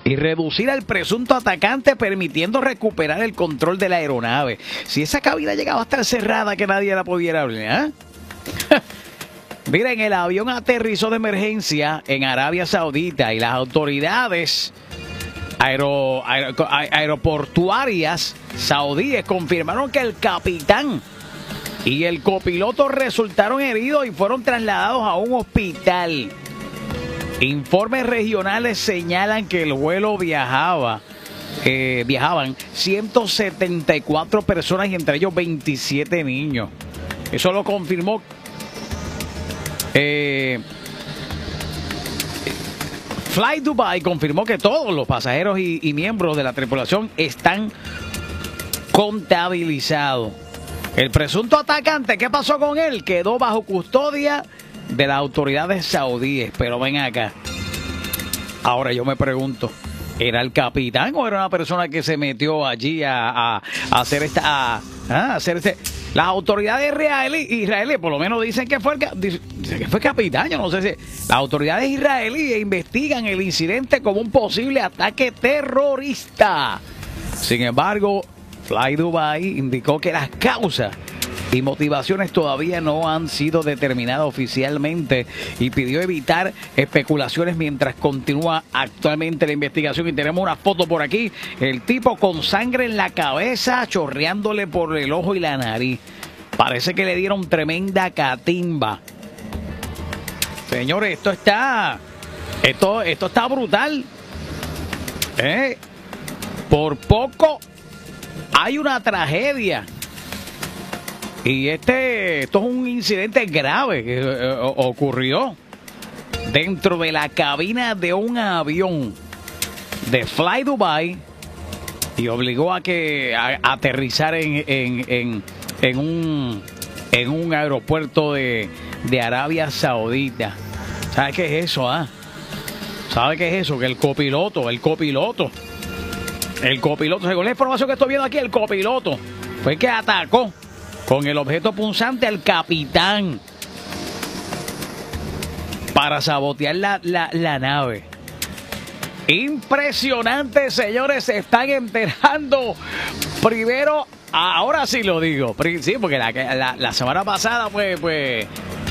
y reducir al presunto atacante, permitiendo recuperar el control de la aeronave. Si esa cabina llegaba a estar cerrada, que nadie la pudiera abrir, ¿eh? Miren, el avión aterrizó de emergencia en Arabia Saudita y las autoridades aeroportuarias saudíes confirmaron que el capitán y el copiloto resultaron heridos y fueron trasladados a un hospital. Informes regionales señalan que el vuelo viajaban 174 personas y entre ellos 27 niños. Eso lo confirmó Fly Dubai, confirmó que todos los pasajeros y miembros de la tripulación están contabilizados. El presunto atacante, ¿qué pasó con él? Quedó bajo custodia de las autoridades saudíes. Pero ven acá. Ahora yo me pregunto, ¿era el capitán o era una persona que se metió allí a hacer las autoridades israelíes por lo menos dicen que fue capitán? Yo no sé si las autoridades israelíes investigan el incidente como un posible ataque terrorista. Sin embargo, Fly Dubai indicó que las causas y motivaciones todavía no han sido determinadas oficialmente y pidió evitar especulaciones mientras continúa actualmente la investigación. Y tenemos una foto por aquí, el tipo con sangre en la cabeza, chorreándole por el ojo y la nariz. Parece que le dieron tremenda catimba. Señores, esto está brutal. Por poco hay una tragedia. Y esto es un incidente grave que ocurrió dentro de la cabina de un avión de Fly Dubai y obligó a aterrizar en un aeropuerto de Arabia Saudita. ¿Sabe qué es eso? ¿Sabe qué es eso? Que el copiloto, según la información que estoy viendo aquí, el copiloto fue el que atacó con el objeto punzante al capitán para sabotear la nave. Impresionante, señores, se están enterando. Primero, ahora sí lo digo, sí, porque la semana pasada pues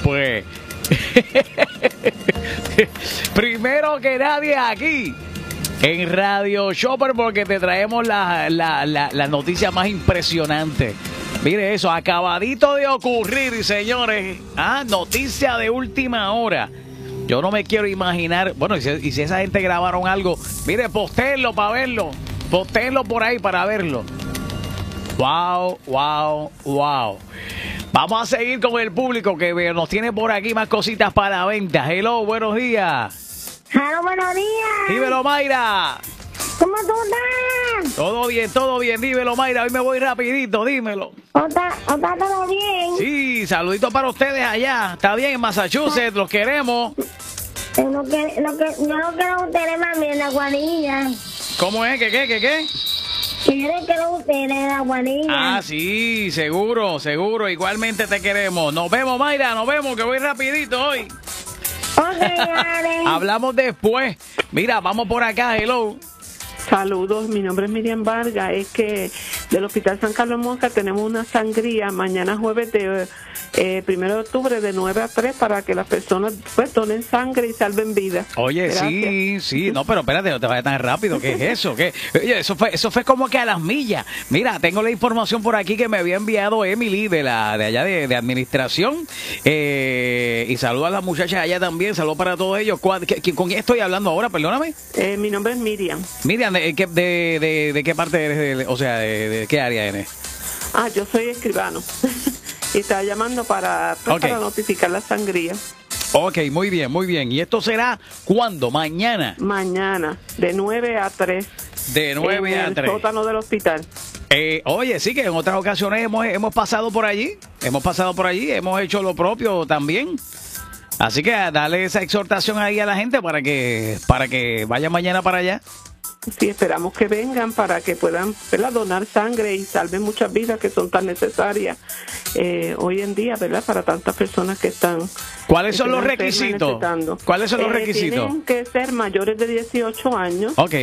primero que nadie aquí en Radio Shopper, porque te traemos la noticia más impresionante. Mire eso, acabadito de ocurrir, señores. Noticia de última hora. Yo no me quiero imaginar. Bueno, y si esa gente grabaron algo, mire, postéenlo para verlo. Postéenlo por ahí para verlo. Wow. Vamos a seguir con el público que nos tiene por aquí más cositas para la venta. Hello, buenos días. Hello, buenos días. Dímelo, Mayra. ¿Cómo tú estás? Todo bien, dímelo, Mayra. Hoy me voy rapidito, dímelo. ¿Está todo bien? Sí, saluditos para ustedes allá. Está bien, en Massachusetts, los queremos. Yo no quiero ustedes, mami, en la guarilla. ¿Cómo es? ¿Qué? Que yo no quiero ustedes en la guarilla. Sí, seguro. Igualmente te queremos. Nos vemos, Mayra, que voy rapidito hoy. Ok, dale. Hablamos después. Mira, vamos por acá, hello. Saludos, mi nombre es Miriam Vargas. Es que del Hospital San Carlos Mosca tenemos una sangría mañana jueves de 1 de octubre de 9 a 3 para que las personas pues donen sangre y salven vidas. Oye, gracias. sí, no, pero espérate, no te vayas tan rápido. ¿Qué es eso? Oye, eso fue como que a las millas. Mira, tengo la información por aquí que me había enviado Emily de allá de administración. Y saludo a las muchachas allá también. Saludos para todos ellos. ¿Con quién estoy hablando ahora? Perdóname. Mi nombre es Miriam. Miriam, ¿de qué parte eres? O sea, ¿de qué área eres? Yo soy escribano. Y estaba llamando para notificar la sangría. Ok, muy bien. ¿Y esto será cuándo? ¿Mañana? Mañana, de 9 a 3. De 9 a 3. En el sótano del hospital. Oye, sí, que en otras ocasiones hemos pasado por allí. Hemos hecho lo propio también. Así que dale esa exhortación ahí a la gente para que vaya mañana para allá. Sí, esperamos que vengan para que puedan donar sangre y salven muchas vidas que son tan necesarias hoy en día, ¿verdad? Para tantas personas que están... ¿Cuáles son los requisitos? Tienen que ser mayores de 18 años. Ok.